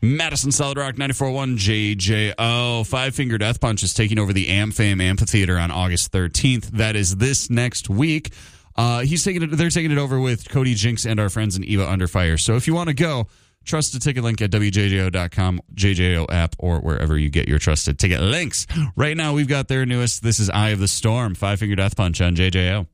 Madison Solid Rock 94.1 JJO. Five Finger Death Punch is taking over the AmFam Amphitheater on August 13th. That is this next week. They're taking it over with Cody Jinks and our friends in Eva Under Fire. So if you want to go, trust a ticket link at WJJO.com, JJO app, or wherever you get your trusted ticket links. Right now, we've got their newest. This is Eye of the Storm, Five Finger Death Punch on JJO.